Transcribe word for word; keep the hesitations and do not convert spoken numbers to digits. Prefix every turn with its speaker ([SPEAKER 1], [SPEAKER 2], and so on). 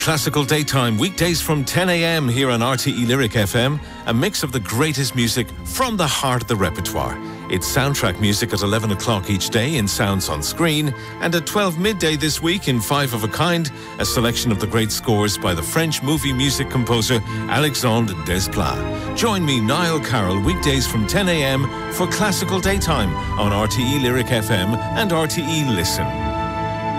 [SPEAKER 1] Classical Daytime, weekdays from ten a m here on R T E Lyric F M, a mix of the greatest music from the heart of the repertoire. It's soundtrack music at eleven o'clock each day in Sounds on Screen, and at twelve midday this week in Five of a Kind, a selection of the great scores by the French movie music composer Alexandre Desplat. Join me, Niall Carroll, weekdays from ten a m for Classical Daytime on R T E Lyric F M and R T E Listen.